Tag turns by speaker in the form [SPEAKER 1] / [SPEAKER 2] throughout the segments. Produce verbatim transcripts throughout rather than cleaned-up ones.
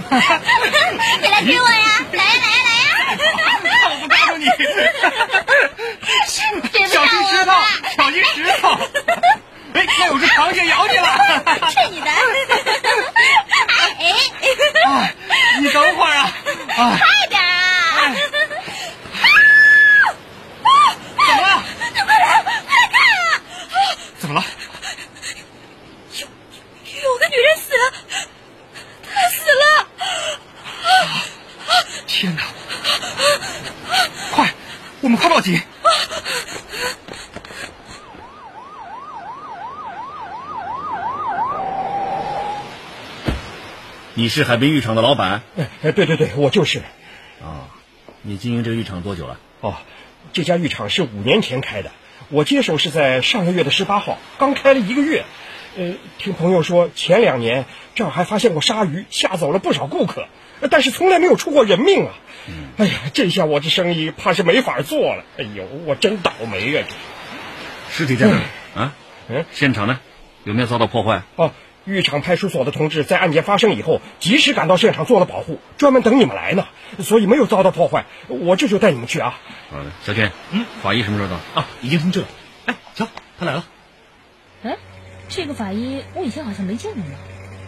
[SPEAKER 1] 你来给我呀！来呀来呀来呀！
[SPEAKER 2] 我不抓住你！小心石头，小心石头！哎，那有只螃蟹咬你了！
[SPEAKER 1] 吃你的！哎，
[SPEAKER 2] 哎，你等会儿啊！啊，
[SPEAKER 1] 快点啊！
[SPEAKER 2] 哎怎么了？
[SPEAKER 1] 快来，快来看啊！
[SPEAKER 2] 怎么了？
[SPEAKER 1] 有有个女人死了，她死了！
[SPEAKER 2] 天哪！快，我们快报警！
[SPEAKER 3] 你是海滨浴场的老板？
[SPEAKER 4] 哎，对对对，我就是。
[SPEAKER 3] 啊，你经营这个浴场多久了？
[SPEAKER 4] 哦，这家浴场是五年前开的，我接手是在上个月的十八号，刚开了一个月。呃，听朋友说前两年这儿还发现过鲨鱼，吓走了不少顾客，但是从来没有出过人命啊。嗯、哎呀，这下我这生意怕是没法做了。哎呦，我真倒霉啊！
[SPEAKER 3] 尸体在哪儿？嗯、啊？
[SPEAKER 4] 嗯，
[SPEAKER 3] 现场呢？有没有遭到破坏？
[SPEAKER 4] 哦。浴场派出所的同志在案件发生以后及时赶到现场做了保护，专门等你们来呢，所以没有遭到破坏。我这就带你们去啊。
[SPEAKER 3] 好的，小娟，嗯，法医什么时候到？
[SPEAKER 2] 啊，已经通知了。哎，瞧，他来了。
[SPEAKER 5] 哎，这个法医我以前好像没见过呢。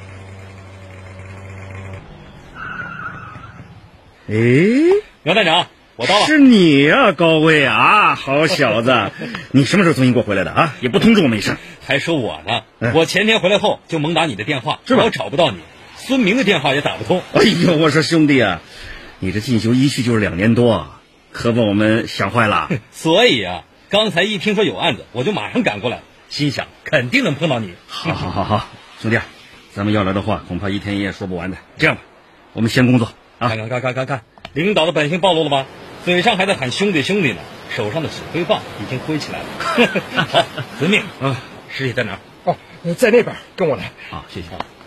[SPEAKER 3] 哎，
[SPEAKER 6] 苗站长，我到了。
[SPEAKER 3] 是你呀、啊，高卫啊，好小子！你什么时候从英国回来的啊？也不通知我们一声。
[SPEAKER 6] 还说我呢，嗯、我前天回来后就猛打你的电话，是吧？我找不到你，孙明的电话也打不通。
[SPEAKER 3] 哎呦，我说兄弟啊，你这进修一去就是两年多，可把我们想坏了。
[SPEAKER 6] 所以啊，刚才一听说有案子，我就马上赶过来了，心想肯定能碰到你。
[SPEAKER 3] 好好好好，兄弟，咱们要聊的话恐怕一天一夜说不完的。这样吧，我们先工作啊！
[SPEAKER 6] 看看看看看看，领导的本性暴露了吧？嘴上还在喊兄弟兄弟呢，手上的指挥棒已经挥起来了。好，遵命啊！尸体在哪儿？
[SPEAKER 4] 哦，在那边，跟我来。
[SPEAKER 3] 好，谢谢。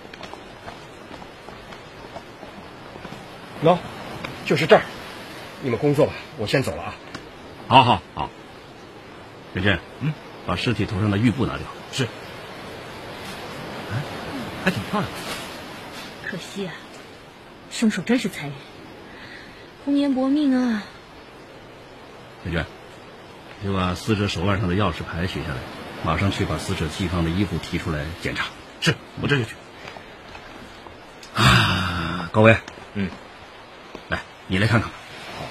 [SPEAKER 4] 喏，就是这儿。你们工作吧，我先走了啊。
[SPEAKER 3] 好好好。小娟，嗯，把尸体头上的玉布拿掉。
[SPEAKER 2] 是。
[SPEAKER 3] 哎，还挺漂亮。
[SPEAKER 5] 可惜啊，凶手真是残忍，红颜薄命啊。
[SPEAKER 3] 小娟，就把死者手腕上的钥匙牌取下来。马上去把死者寄放的衣服提出来检查。
[SPEAKER 2] 是，我这就去。
[SPEAKER 3] 啊，高威，
[SPEAKER 6] 嗯，
[SPEAKER 3] 来，你来看看吧。好，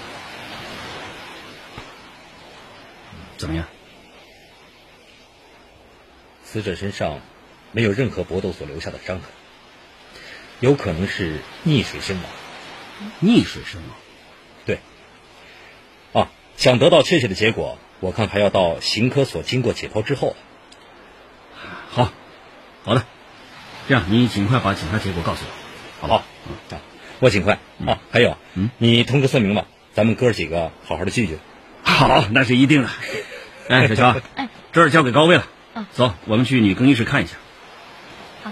[SPEAKER 3] 怎么样？
[SPEAKER 6] 死者身上没有任何搏斗所留下的伤痕，有可能是溺水身亡。
[SPEAKER 3] 溺水身亡？
[SPEAKER 6] 对。啊，想得到确切的结果，我看还要到刑科所经过解剖之后。
[SPEAKER 3] 好，好的，这样你尽快把检查结果告诉我，好不好？
[SPEAKER 6] 嗯，啊，我尽快、嗯、啊。还有，嗯，你通知孙明吧，咱们哥几个好好的聚聚。
[SPEAKER 3] 好，那是一定的。哎，小乔，哎，这儿交给高卫了。嗯，走，我们去女更衣室看一下。
[SPEAKER 5] 好。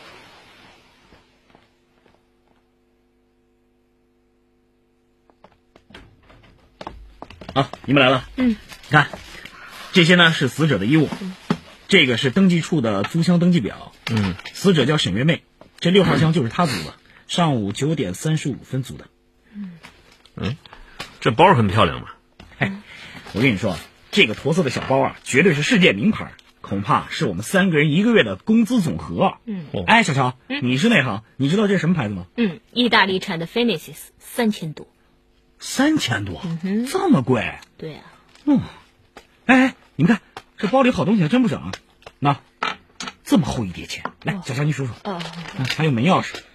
[SPEAKER 7] 啊，你们来了。
[SPEAKER 5] 嗯，
[SPEAKER 7] 你看，这些呢是死者的衣物。嗯，这个是登记处的租箱登记表。嗯，死者叫沈月妹，这六号箱就是她租的，上午九点三十五分租的。
[SPEAKER 2] 嗯嗯，这包很漂亮嘛。
[SPEAKER 7] 哎，我跟你说，这个驼色的小包啊，绝对是世界名牌，恐怕是我们三个人一个月的工资总和。嗯，哎，小乔，嗯、你是内行，你知道这是什么牌子吗？
[SPEAKER 5] 嗯，意大利产的 Phoenix， 三千多。
[SPEAKER 7] 三千多、嗯，这么贵？
[SPEAKER 5] 对呀、啊。
[SPEAKER 7] 嗯，哎，你们看，这包里好东西还真不少啊。那这么厚一叠钱，来，小乔你数数。哦、嗯，还有门钥匙，